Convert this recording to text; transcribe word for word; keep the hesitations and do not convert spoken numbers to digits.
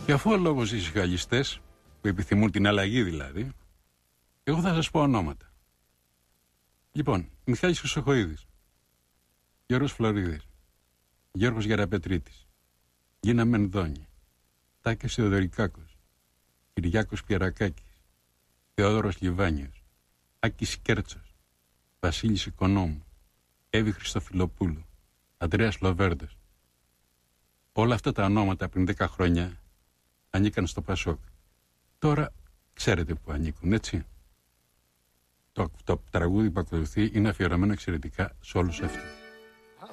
Και αφού ο λόγος οι συγχαλιστές, που επιθυμούν την αλλαγή δηλαδή, εγώ θα σας πω ονόματα. Λοιπόν, Μιχάλης Χρυσοχοΐδης, Γιώργος Φλωρίδης, Γιώργος Γεραπετρίτης, Γίνα Μενδώνη, Τάκης Θεοδωρικάκος, Κυριάκος Πιερακάκης, Θεόδωρος Λιβάνιος, Άκης Κέρτσος, Βασίλης Οικονόμου, Εύη Χριστοφιλοπούλου, Ανδρέας Λοβέρντος. Όλα αυτά τα ονόματα πριν δέκα χρόνια ανήκαν στο Πασόκ. Τώρα ξέρετε που ανήκουν, έτσι. Το, το τραγούδι που ακολουθεί είναι αφιερωμένο εξαιρετικά σε όλους αυτούς.